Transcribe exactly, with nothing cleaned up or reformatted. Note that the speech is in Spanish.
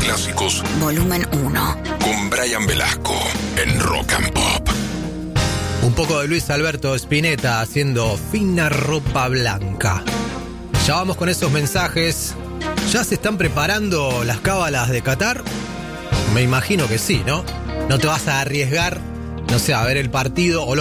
clásicos. Volumen uno. Con Brian Velasco en Rock and Pop. Un poco de Luis Alberto Spinetta haciendo Fina Ropa Blanca. Ya vamos con esos mensajes. ¿Ya se están preparando las cábalas de Qatar? Me imagino que sí, ¿no? No te vas a arriesgar, no sé, a ver el partido o